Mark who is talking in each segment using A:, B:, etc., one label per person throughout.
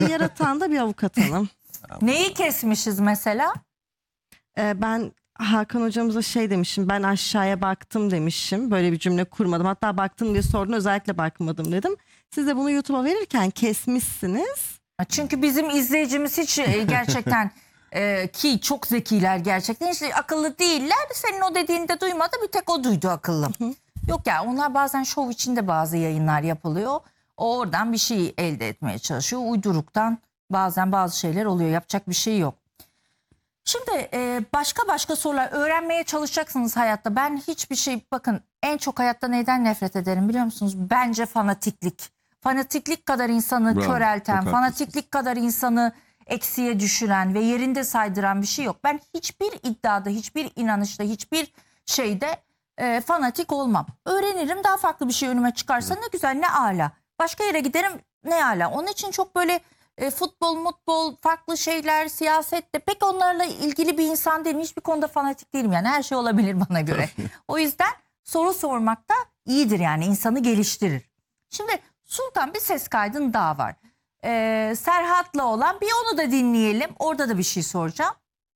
A: yaratan da bir avukat hanım.
B: Neyi kesmişiz mesela?
A: Ben Hakan hocamıza şey demişim, ben aşağıya baktım demişim. Böyle bir cümle kurmadım. Hatta baktım diye sordun, özellikle bakmadım dedim. Siz de bunu YouTube'a verirken kesmişsiniz.
B: Çünkü bizim izleyicimiz hiç gerçekten ki çok zekiler gerçekten. İşte akıllı değiller. Senin o dediğini de duymadı. Bir tek o duydu akıllı. Yok ya, onlar bazen şov içinde bazı yayınlar yapılıyor. O oradan bir şey elde etmeye çalışıyor. Uyduruktan bazen bazı şeyler oluyor. Yapacak bir şey yok. Şimdi başka sorular öğrenmeye çalışacaksınız hayatta. Ben hiçbir şey, bakın, en çok hayatta neyden nefret ederim biliyor musunuz? Bence fanatiklik. Fanatiklik kadar insanı
C: Bravo,
B: körelten,
C: çok
B: fanatiklik kadar insanı eksiğe düşüren ve yerinde saydıran bir şey yok. Ben hiçbir iddiada, hiçbir inanışta, hiçbir şeyde fanatik olmam. Öğrenirim, daha farklı bir şey önüme çıkarsa ne güzel, ne ala. Başka yere giderim, ne ala. Onun için çok böyle futbol, farklı şeyler, siyasette pek onlarla ilgili bir insan değilim. Hiçbir konuda fanatik değilim yani, her şey olabilir bana göre. O yüzden soru sormak da iyidir yani, insanı geliştirir. Şimdi Sultan, bir ses kaydın daha var. Serhat'la olan, bir onu da dinleyelim. Orada da bir şey soracağım.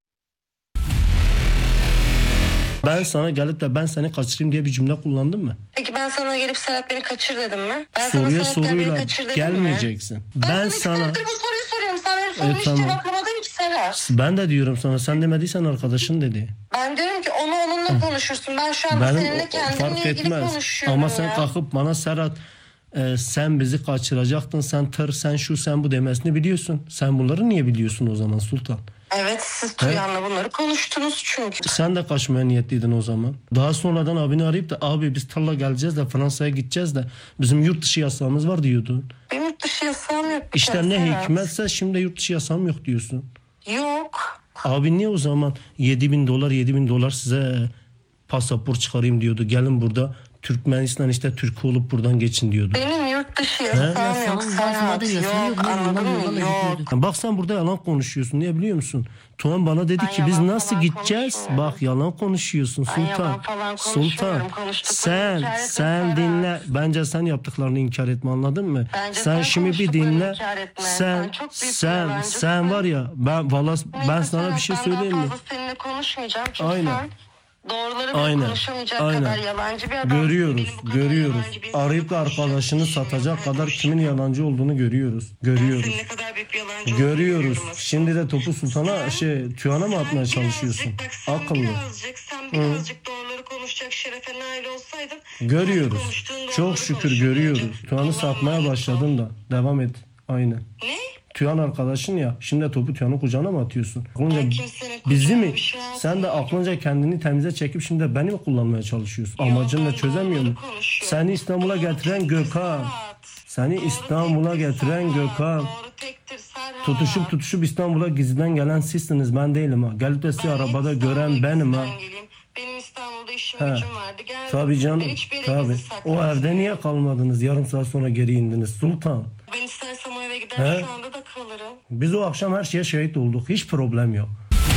D: Ben sana gelip de ben seni kaçırayım diye bir cümle kullandım mı?
E: Peki ben sana gelip Serhat beni kaçır dedim mi? Ben
D: Soruya
E: sana Serhat
D: soruyla
E: beni kaçır dedim
D: gelmeyeceksin.
E: mi?
D: Ben
E: sana...
D: sana...
E: bu soruyu soruyorum. Sen benim sorumu hiç
D: tamam.
E: cevaplamadın ki Serhat.
D: Ben de diyorum sana, sen demediysen arkadaşın dedi.
E: Ben diyorum ki onu onunla konuşursun. Ben şu anda seninle kendimle
D: fark
E: ilgili
D: etmez.
E: konuşuyorum
D: Ama sen kalkıp bana Serhat sen bizi kaçıracaktın, sen tır, sen şu, sen bu demesini biliyorsun. Sen bunları niye biliyorsun o zaman Sultan?
E: Evet, siz Tuyan'la bunları konuştunuz çünkü.
D: Sen de kaçmaya niyetliydin o zaman. Daha sonradan abini arayıp da abi biz tarla geleceğiz de Fransa'ya gideceğiz de bizim yurt dışı yasağımız var diyordun.
E: Benim yurt dışı yasağım yok.
D: İşte ne hikmetse şimdi yurt dışı yasağım yok diyorsun.
E: Yok.
D: Abi niye o zaman 7.000 dolar size pasaport çıkarayım diyordu. Gelin burada Türkmenistan işte Türk olup buradan geçin diyordu.
E: Benim yurt dışı yasağım yok Serhat. Yok, anladın mı? Yok.
D: Bak sen burada yalan konuşuyorsun. Niye biliyor musun? Tuğan bana dedi ki biz nasıl gideceğiz? Bak yalan konuşuyorsun Sultan. Sultan sen dinle. Bence sen yaptıklarını inkar etme, anladın mı? Sen şimdi bir dinle. Sen var ya, ben sana bir şey söyleyeyim mi?
E: Ben fazla seninle konuşmayacağım çünkü
D: Aynen.
E: doğruları bile konuşamayacak kadar yalancı bir adam.
D: Görüyoruz. Arayıp da arkadaşını satacak kadar kimin yalancı olduğunu görüyoruz.
E: Senin ne kadar büyük bir yalancı
D: Görüyoruz.
E: olduğunu
D: Şimdi de topu Sultan'a Tüyan'a mı atmaya çalışıyorsun?
E: Akıllı. Sen birazcık doğruları konuşacak şerefe nail olsaydın.
D: Görüyoruz. Çok şükür görüyoruz. Tüyan'ı satmaya başladın da. Devam et. Aynen.
E: Ne?
D: Tüyan arkadaşın ya. Şimdi de topu Tüyan'ın kucağına mı atıyorsun? Aklınca
E: kimsenin
D: bizi
E: kucağına
D: mi?
E: bir şey
D: Sen de aklınca kendini temize çekip şimdi de beni mi kullanmaya çalışıyorsun? Amacın ne, çözemiyor musun? Seni İstanbul'a getiren Gökhan. Seni İstanbul'a getiren Gökhan. Tutuşup İstanbul'a gizliden gelen sizsiniz, ben değilim ha. Gelip de sizi arabada gören benim ha.
E: Benim İstanbul'da işim gücüm vardı. Geldim.
D: Tabii canım. Tabii. O evde niye kalmadınız? Yarım saat sonra geri indiniz Sultan.
E: Ben istersem o eve gider, şu anda da kalırım.
D: Biz o akşam her şeye şahit olduk. Hiç problem yok.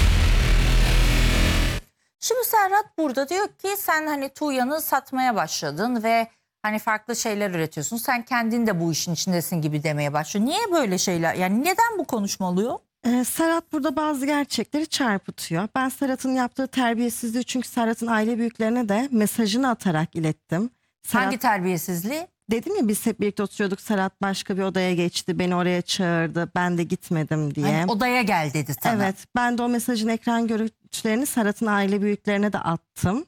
B: Şimdi Serhat burada diyor ki sen hani Tuğyan'ı satmaya başladın ve hani farklı şeyler üretiyorsun. Sen kendin de bu işin içindesin gibi demeye başlıyor. Niye böyle şeyler? Yani neden bu konuşma oluyor?
A: Serhat burada bazı gerçekleri çarpıtıyor. Ben Serhat'ın yaptığı terbiyesizliği, çünkü Serhat'ın aile büyüklerine de mesajını atarak ilettim.
B: Hangi terbiyesizliği?
A: Dedim ya, biz hep birlikte oturuyorduk. Serhat başka bir odaya geçti. Beni oraya çağırdı. Ben de gitmedim diye.
B: Hani odaya gel dedi sana.
A: Evet. Ben de o mesajın ekran görüntülerini Serhat'ın aile büyüklerine de attım.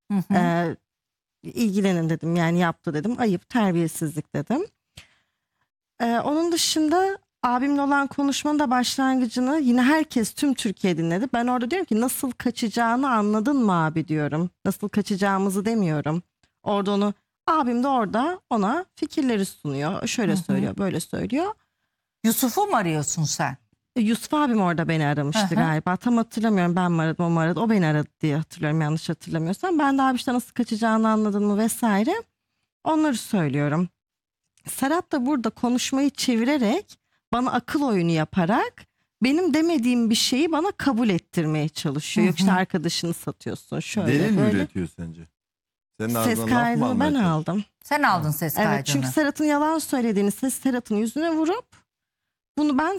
A: İlgilenin dedim. Yani yaptı dedim. Ayıp, terbiyesizlik dedim. Onun dışında abimle olan konuşmanın da başlangıcını yine herkes, tüm Türkiye dinledi. Ben orada diyorum ki nasıl kaçacağını anladın mı abi diyorum. Nasıl kaçacağımızı demiyorum. Orada onu, abim de orada ona fikirleri sunuyor. Şöyle söylüyor, böyle söylüyor.
B: Yusuf'u mu arıyorsun sen?
A: Yusuf abim orada beni aramıştı galiba. Tam hatırlamıyorum, ben mi aradım, o mu aradı. O beni aradı diye hatırlıyorum, yanlış hatırlamıyorsam. Ben de abi işte nasıl kaçacağını anladın mı vesaire. Onları söylüyorum. Serhat da burada konuşmayı çevirerek, bana akıl oyunu yaparak benim demediğim bir şeyi bana kabul ettirmeye çalışıyor. Yok işte arkadaşını satıyorsun şöyle
C: Delil mi
A: böyle.
C: üretiyor sence? Senin
A: Ses kaydını ben aldım.
B: Sen aldın ses kaydını.
A: Evet, çünkü Serhat'ın yalan söylediğini, Serhat'ın yüzüne vurup Bunu ben